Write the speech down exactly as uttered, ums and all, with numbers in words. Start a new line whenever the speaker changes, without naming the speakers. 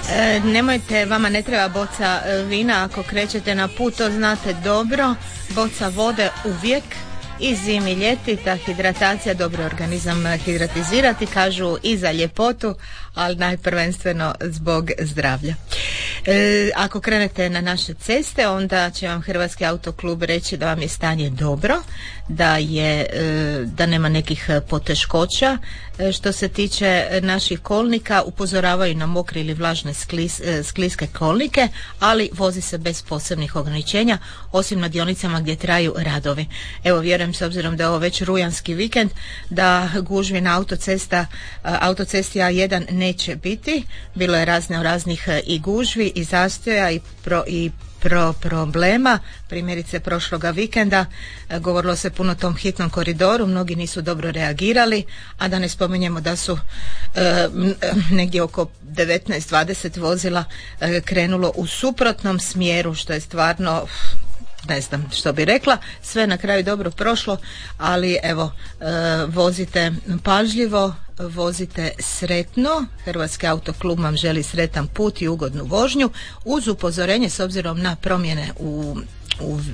E, nemojte, vama ne treba boca vina ako krećete na put, to znate dobro. Boca vode uvijek, i zimi, ljeti, ta hidratacija dobro organizam hidratizirati, kažu i za ljepotu, ali najprvenstveno zbog zdravlja. E, ako krenete na naše ceste, onda će vam Hrvatski autoklub reći da vam je stanje dobro, da je e, da nema nekih poteškoća. E, što se tiče naših kolnika, upozoravaju na mokre ili vlažne sklis, e, skliske kolnike, ali vozi se bez posebnih ograničenja, osim na dionicama gdje traju radovi. Evo, vjerujem, s obzirom da je ovo već rujanski vikend, da gužvi na autocesta, autocesti A jedan neće biti. Bilo je razne raznih i gužvi i zastoja i, pro, i pro problema. Primjerice prošloga vikenda govorilo se puno o tom hitnom koridoru, mnogi nisu dobro reagirali, a da ne spominjemo da su e, negdje oko devetnaest dvadeset vozila e, krenulo u suprotnom smjeru, što je stvarno, ne znam što bi rekla, sve na kraju dobro prošlo, ali evo, e, vozite pažljivo, vozite sretno. Hrvatski autoklub vam želi sretan put i ugodnu vožnju, uz upozorenje s obzirom na promjene u, u